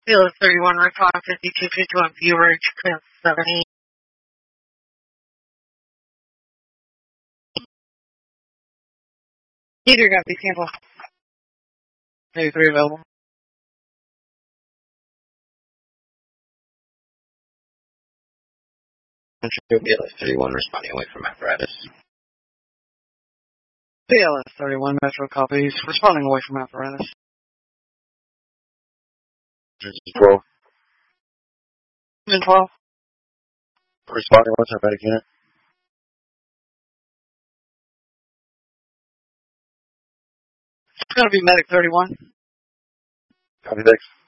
Field 31, response 5251, View Ridge, clearance 70. Either got to be sample. 83 available. BLS 31 responding away from apparatus. BLS 31 Metro copies, responding away from apparatus. 12. 12. Responding what's our medic unit? It's going to be Medic 31. Copy, thanks.